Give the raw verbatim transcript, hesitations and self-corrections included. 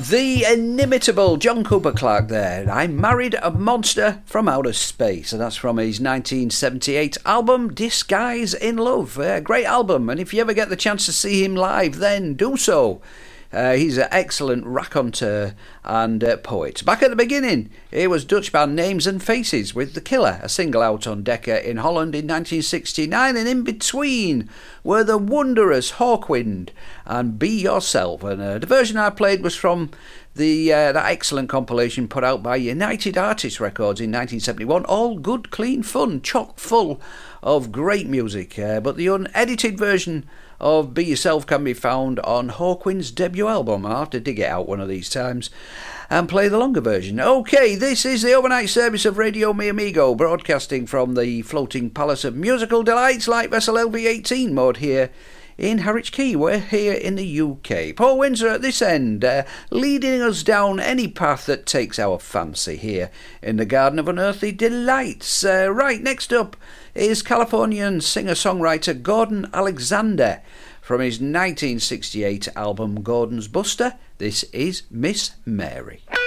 The inimitable John Cooper Clarke there. I Married a Monster from Outer Space, and that's from his nineteen seventy-eight album Disguise in Love. Uh, great album, and if you ever get the chance to see him live, then do so. Uh, he's an excellent raconteur and uh, poet. Back at the beginning, it was Dutch band Names and Faces with The Killer, a single out on Decca in Holland in nineteen sixty-nine, and in between were the wondrous Hawkwind and Be Yourself. And uh, the version I played was from the uh, that excellent compilation put out by United Artists Records in nineteen seventy-one, all good, clean fun, chock full of great music. Uh, but the unedited version of Be Yourself can be found on Hawkwind's debut album. I'll have to dig it out one of these times and play the longer version. Okay, this is the overnight service of Radio Mi Amigo, broadcasting from the floating palace of musical delights like vessel L V eighteen mode here in Harwich Quay. We're here in the U K. Paul Windsor at this end, uh, leading us down any path that takes our fancy here in the Garden of Unearthly Delights. Uh, right, next up is Californian singer-songwriter Gordon Alexander from his nineteen sixty-eight album Gordon's Buster. This is Miss Mary.